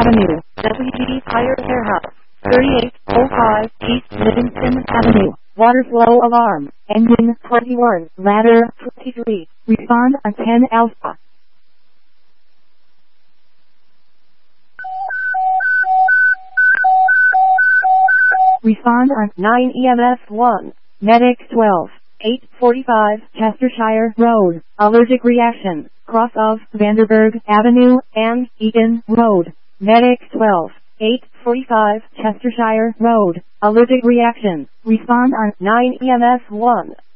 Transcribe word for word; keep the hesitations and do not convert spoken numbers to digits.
Avenue, W G Fire Warehouse, thirty-eight oh five East Livingston Avenue. Water flow alarm, engine twenty-one, ladder twenty-three. Respond on ten alpha. Respond on nine E M S one. Medic twelve. eight forty-five Chestershire Road. Allergic reaction. Cross of Vanderburg Avenue and Eaton Road. Medic twelve. eight forty-five Chestershire Road. Allergic reaction. Respond on nine E M S one.